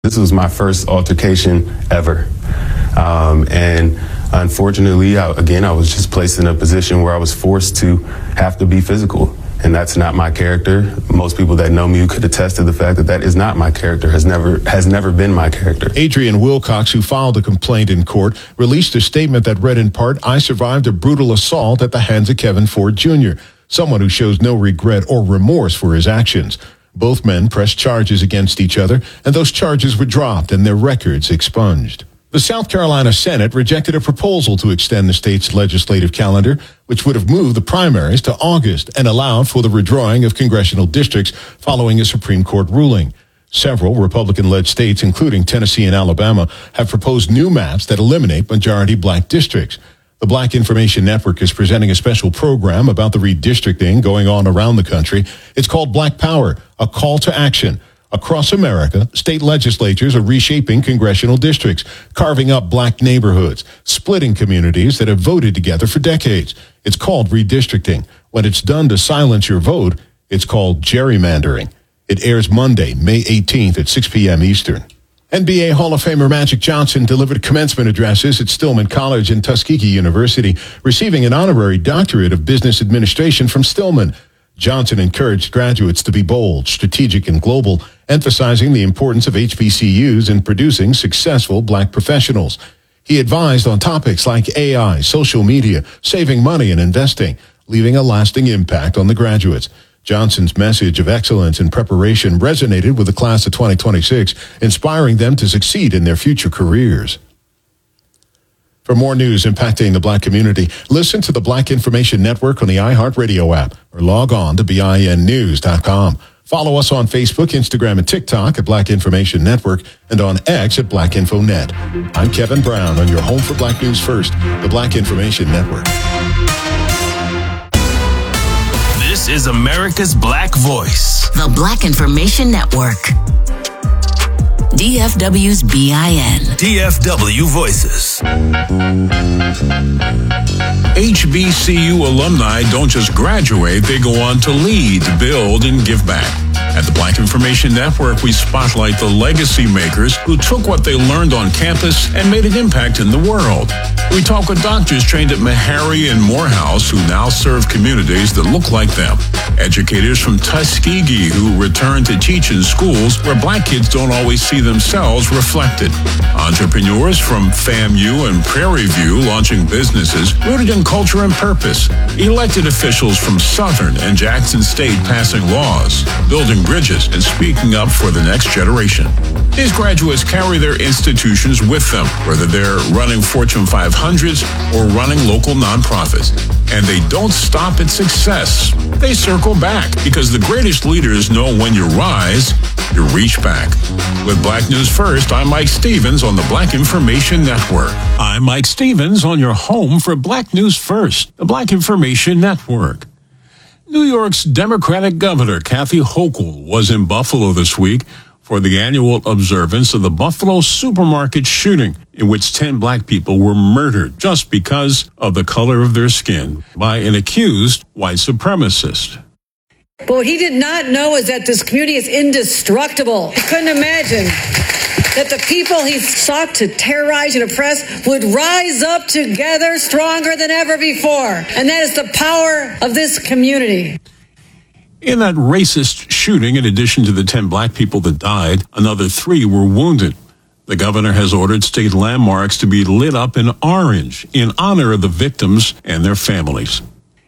This was my first altercation ever. And unfortunately, I was just placed in a position where I was forced to have to be physical. And that's not my character. Most people that know me could attest to the fact that that is not my character, has never been my character. Adrian Wilcox, who filed a complaint in court, released a statement that read in part, "I survived a brutal assault at the hands of Kevin Ford Jr., someone who shows no regret or remorse for his actions." Both men pressed charges against each other, and those charges were dropped and their records expunged. The South Carolina Senate rejected a proposal to extend the state's legislative calendar, which would have moved the primaries to August and allowed for the redrawing of congressional districts following a Supreme Court ruling. Several Republican-led states, including Tennessee and Alabama, have proposed new maps that eliminate majority black districts. The Black Information Network is presenting a special program about the redistricting going on around the country. It's called Black Power, a call to action. Across America, state legislatures are reshaping congressional districts, carving up black neighborhoods, splitting communities that have voted together for decades. It's called redistricting. When it's done to silence your vote, it's called gerrymandering. It airs Monday, May 18th at 6 p.m. Eastern. NBA Hall of Famer Magic Johnson delivered commencement addresses at Stillman College and Tuskegee University, receiving an honorary doctorate of business administration from Stillman. Johnson encouraged graduates to be bold, strategic, and global, emphasizing the importance of HBCUs in producing successful black professionals. He advised on topics like AI, social media, saving money, and investing, leaving a lasting impact on the graduates. Johnson's message of excellence and preparation resonated with the class of 2026, inspiring them to succeed in their future careers. For more news impacting the black community, listen to the Black Information Network on the iHeartRadio app or log on to BINnews.com. Follow us on Facebook, Instagram, and TikTok at Black Information Network and on X at BlackInfoNet. I'm Kevin Brown on your home for Black News First, the Black Information Network. This is America's Black Voice. The Black Information Network. DFW's BIN. DFW Voices. HBCU alumni don't just graduate, they go on to lead, build, and give back. At the Black Information Network, we spotlight the legacy makers who took what they learned on campus and made an impact in the world. We talk with doctors trained at Meharry and Morehouse who now serve communities that look like them. Educators from Tuskegee who return to teach in schools where black kids don't always see themselves reflected. Entrepreneurs from FAMU and Prairie View launching businesses rooted in culture and purpose. Elected officials from Southern and Jackson State passing laws, building bridges, and speaking up for the next generation. These graduates carry their institutions with them, whether they're running Fortune 500s or running local nonprofits. And they don't stop at success. They circle back because the greatest leaders know when you rise, you reach back. With Black News First, I'm Mike Stevens on the Black Information Network. I'm Mike Stevens on your home for Black News First, the Black Information Network. New York's Democratic Governor Kathy Hochul was in Buffalo this week for the annual observance of the Buffalo supermarket shooting, in which 10 black people were murdered just because of the color of their skin by an accused white supremacist. But what he did not know is that this community is indestructible. He couldn't imagine that the people he sought to terrorize and oppress would rise up together stronger than ever before. And that is the power of this community. In that racist shooting, in addition to the 10 black people that died, another 3 were wounded. The governor has ordered state landmarks to be lit up in orange in honor of the victims and their families.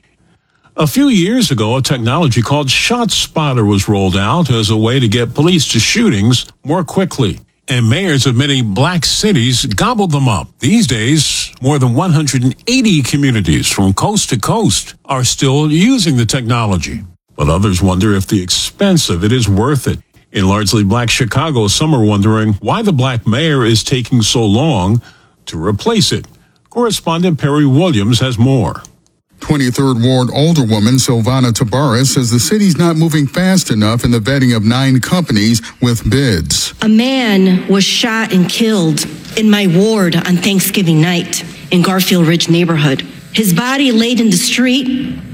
A few years ago, a technology called ShotSpotter was rolled out as a way to get police to shootings more quickly. And mayors of many black cities gobbled them up. These days, more than 180 communities from coast to coast are still using the technology. But others wonder if the expense of it is worth it. In largely black Chicago, some are wondering why the black mayor is taking so long to replace it. Correspondent Perry Williams has more. 23rd Ward Alderwoman Silvana Tabares says the city's not moving fast enough in the vetting of 9 companies with bids. A man was shot and killed in my ward on Thanksgiving night in Garfield Ridge neighborhood. His body laid in the street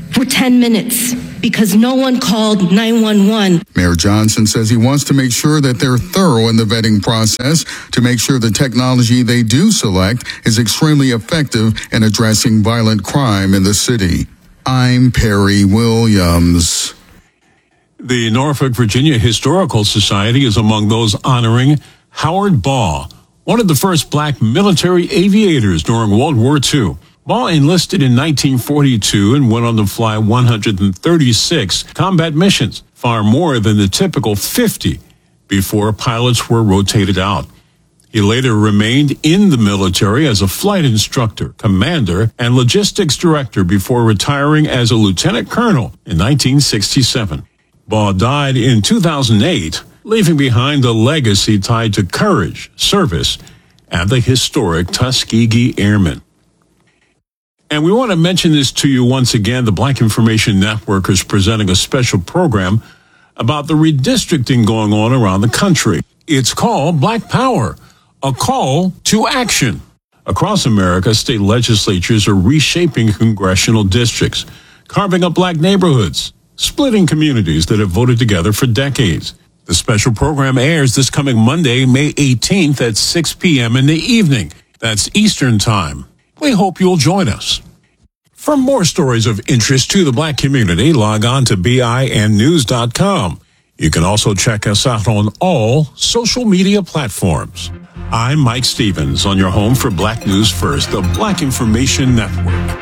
for 10 minutes because no one called 911. Mayor Johnson says he wants to make sure that they're thorough in the vetting process to make sure the technology they do select is extremely effective in addressing violent crime in the city. I'm Perry Williams. The Norfolk, Virginia Historical Society is among those honoring Howard Baugh, one of the first black military aviators during World War II. Baugh enlisted in 1942 and went on to fly 136 combat missions, far more than the typical 50 before pilots were rotated out. He later remained in the military as a flight instructor, commander, and logistics director before retiring as a lieutenant colonel in 1967. Baugh died in 2008, leaving behind a legacy tied to courage, service, and the historic Tuskegee Airmen. And we want to mention this to you once again. The Black Information Network is presenting a special program about the redistricting going on around the country. It's called Black Power, a call to action. Across America, state legislatures are reshaping congressional districts, carving up black neighborhoods, splitting communities that have voted together for decades. The special program airs this coming Monday, May 18th at 6 p.m. in the evening. That's Eastern Time. We hope you'll join us. For more stories of interest to the black community, log on to BINnews.com. You can also check us out on all social media platforms. I'm Mike Stevens on your home for Black News First, the Black Information Network.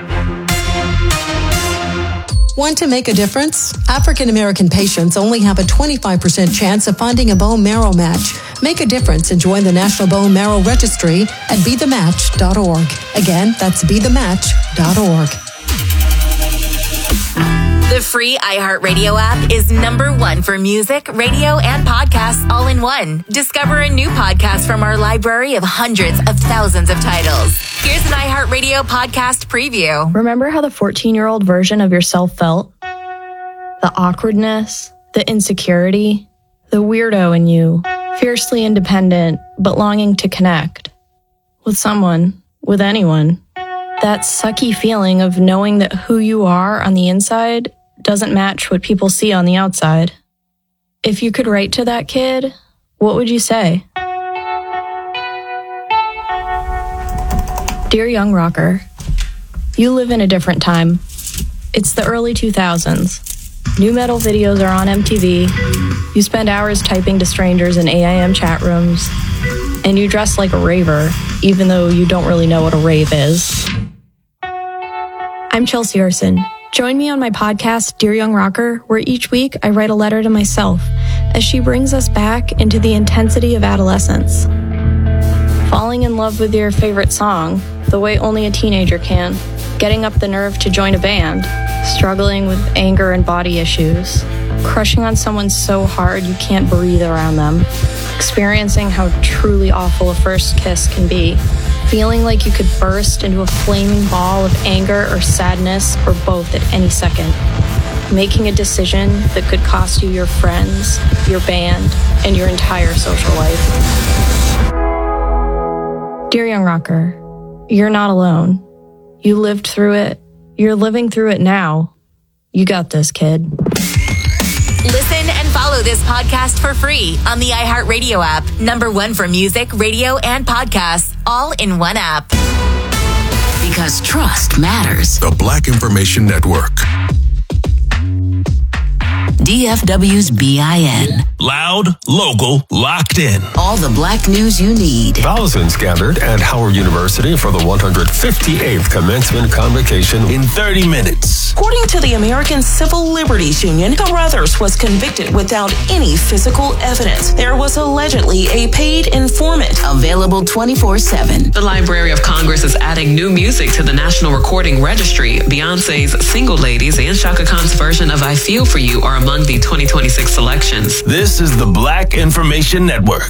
Want to make a difference? African American patients only have a 25% chance of finding a bone marrow match. Make a difference and join the National Bone Marrow Registry at BeTheMatch.org. Again, that's BeTheMatch.org. The free iHeartRadio app is #1 for music, radio, and podcasts all in one. Discover a new podcast from our library of hundreds of thousands of titles. Here's an iHeartRadio podcast preview. Remember how the 14-year-old version of yourself felt? The awkwardness, the insecurity, the weirdo in you, fiercely independent, but longing to connect. With someone, with anyone. That sucky feeling of knowing that who you are on the inside doesn't match what people see on the outside. If you could write to that kid, what would you say? Dear young rocker, you live in a different time. It's the early 2000s. New metal videos are on MTV. You spend hours typing to strangers in AIM chat rooms. And you dress like a raver, even though you don't really know what a rave is. I'm Chelsea Arson. Join me on my podcast, Dear Young Rocker, where each week I write a letter to myself as she brings us back into the intensity of adolescence. Falling in love with your favorite song, the way only a teenager can. Getting up the nerve to join a band. Struggling with anger and body issues. Crushing on someone so hard you can't breathe around them. Experiencing how truly awful a first kiss can be. Feeling like you could burst into a flaming ball of anger or sadness or both at any second. Making a decision that could cost you your friends, your band, and your entire social life. Dear young rocker, you're not alone. You lived through it. You're living through it now. You got this, kid. Listen and follow this podcast for free on the iHeartRadio app. #1 for music, radio, and podcasts, all in one app. Because trust matters. The Black Information Network. DFW's BIN. Loud, local, locked in. All the black news you need. Thousands gathered at Howard University for the 158th commencement convocation In 30 minutes. According to the American Civil Liberties Union, Carruthers was convicted without any physical evidence. There was allegedly a paid informant. Available 24/7. The Library of Congress is adding new music to the National Recording Registry. Beyonce's Single Ladies and Chaka Khan's version of I Feel For You are among the 2026 selections. This is the Black Information Network.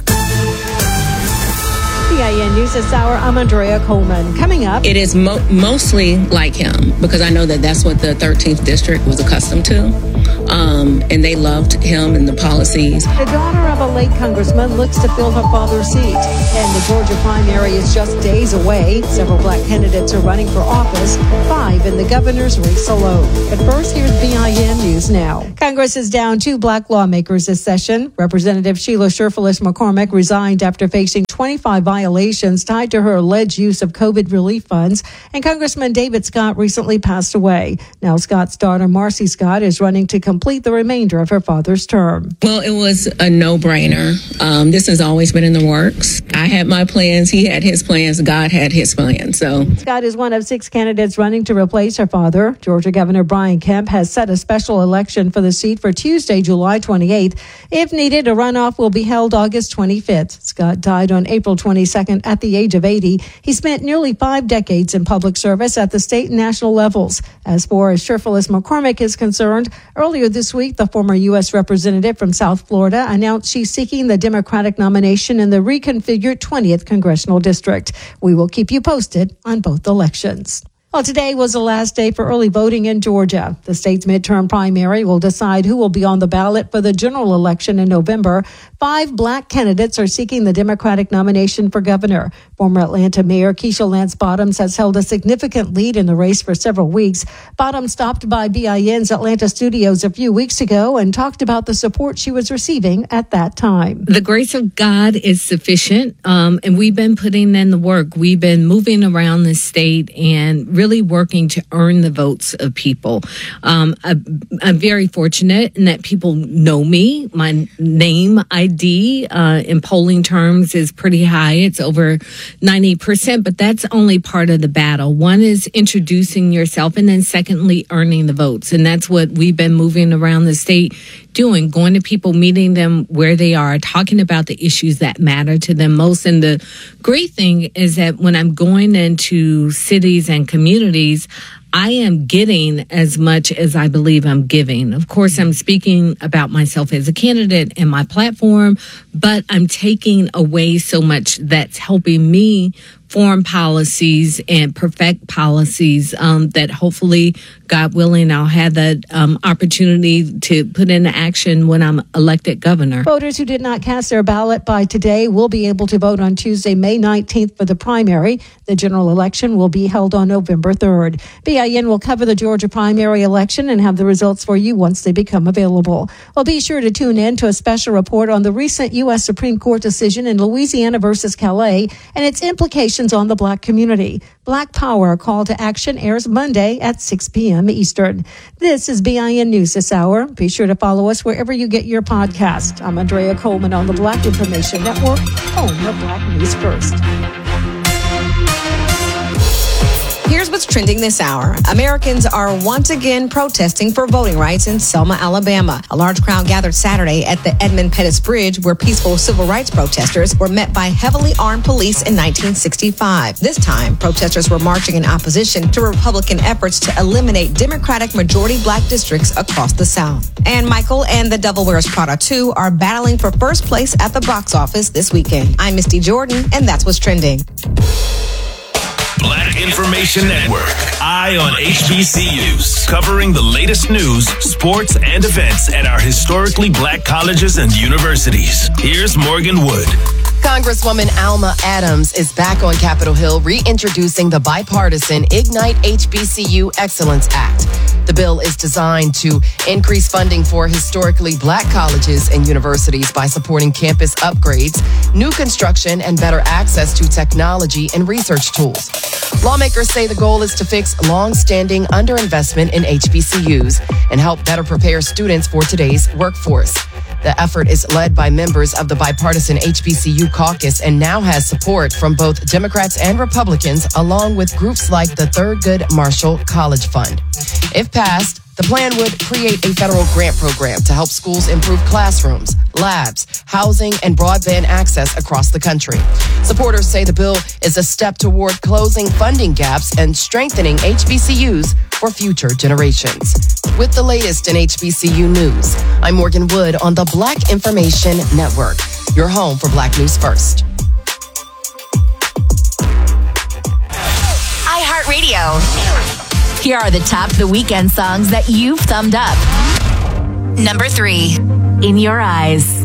BIN News this hour, I'm Andrea Coleman. Coming up. It is mostly like him because I know that that's what the 13th district was accustomed to. and they loved him and the policies. The daughter of a late congressman looks to fill her father's seat. And the Georgia primary is just days away. Several black candidates are running for office, 5 in the governor's race alone. But first, here's BIN News Now. Congress is down 2 black lawmakers this session. Representative Sheila Sherfilis McCormick resigned after facing 25 violations tied to her alleged use of COVID relief funds. And Congressman David Scott recently passed away. Now Scott's daughter, Marcy Scott, is running to complete the remainder of her father's term. Well, it was a no-brainer. This has always been in the works. I had my plans. He had his plans. God had his plans. So Scott is one of 6 candidates running to replace her father. Georgia Governor Brian Kemp has set a special election for the seat for Tuesday, July 28th. If needed, a runoff will be held August 25th. Scott died on April 22nd at the age of 80. He spent nearly 5 decades in public service at the state and national levels. As far as Sherfilis McCormick is concerned, earlier this week, the former U.S. representative from South Florida announced she's seeking the Democratic nomination in the reconfigured 20th Congressional District. We will keep you posted on both elections. Well, today was the last day for early voting in Georgia. The state's midterm primary will decide who will be on the ballot for the general election in November. 5 black candidates are seeking the Democratic nomination for governor. Former Atlanta Mayor Keisha Lance Bottoms has held a significant lead in the race for several weeks. Bottoms stopped by BIN's Atlanta studios a few weeks ago and talked about the support she was receiving at that time. The grace of God is sufficient, and we've been putting in the work. We've been moving around the state and really working to earn the votes of people. I'm very fortunate in that people know me. My name ID in polling terms is pretty high. It's over 90%, but that's only part of the battle. One is introducing yourself, and then secondly, earning the votes. And that's what we've been moving around the state doing, going to people, meeting them where they are, talking about the issues that matter to them most. And the great thing is that when I'm going into cities and communities, I am getting as much as I believe I'm giving. Of course, I'm speaking about myself as a candidate and my platform, but I'm taking away so much that's helping me form policies and perfect policies that hopefully, God willing, I'll have that opportunity to put into action when I'm elected governor. Voters who did not cast their ballot by today will be able to vote on Tuesday, May 19th for the primary. The general election will be held on November 3rd. BIN will cover the Georgia primary election and have the results for you once they become available. Well, be sure to tune in to a special report on the recent U.S. Supreme Court decision in Louisiana versus Calais and its implications on the black community. Black Power Call to Action airs Monday at 6 p.m. Eastern. This is BIN News this hour. Be sure to follow us wherever you get your podcast. I'm Andrea Coleman on the Black Information Network, home of Black News First. Here's what's trending this hour. Americans are once again protesting for voting rights in Selma, Alabama. A large crowd gathered Saturday at the Edmund Pettus Bridge, where peaceful civil rights protesters were met by heavily armed police in 1965. This time, protesters were marching in opposition to Republican efforts to eliminate Democratic majority black districts across the South. And Michael and The Devil Wears Prada 2 are battling for first place at the box office this weekend. I'm Misty Jordan, and that's what's trending. Black Information Network. Eye on HBCUs. Covering the latest news, sports, and events at our historically black colleges and universities. Here's Morgan Wood. Congresswoman Alma Adams is back on Capitol Hill reintroducing the bipartisan Ignite HBCU Excellence Act. The bill is designed to increase funding for historically black colleges and universities by supporting campus upgrades, new construction, and better access to technology and research tools. Lawmakers say the goal is to fix long-standing underinvestment in HBCUs and help better prepare students for today's workforce. The effort is led by members of the bipartisan HBCU caucus and now has support from both Democrats and Republicans, along with groups like the Thurgood Marshall College Fund. If passed, the plan would create a federal grant program to help schools improve classrooms, labs, housing, and broadband access across the country. Supporters say the bill is a step toward closing funding gaps and strengthening HBCUs for future generations. With the latest in HBCU news, I'm Morgan Wood on the Black Information Network, your home for Black News First. iHeartRadio. Here are the top of the weekend songs that you've thumbed up. Number 3. In Your Eyes.